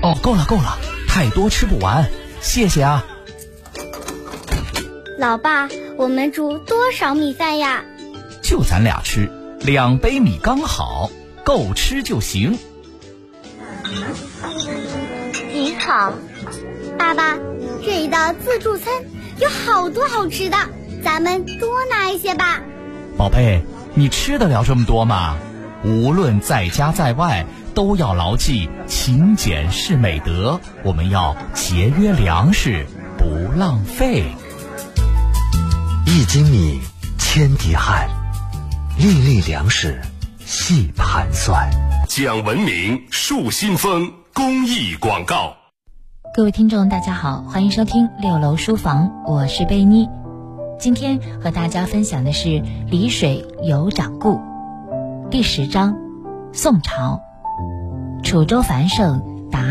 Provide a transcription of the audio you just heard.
哦，够了，太多吃不完，谢谢啊。 老爸，我们煮多少米饭呀？ 就咱俩吃，2杯米刚好，够吃就行。 你好，爸爸，这一道自助餐有好多好吃的，咱们多拿一些吧。 宝贝，你吃得了这么多吗？无论在家在外，都要牢记勤俭是美德，我们要节约粮食，不浪费。 1斤米，千滴汗，粒粒粮食细盘算。 讲文明树新风公益广告。 各位听众大家好，欢迎收听6楼书房，我是贝妮。今天和大家分享的是丽水有掌故第10章。宋朝，楚州繁盛，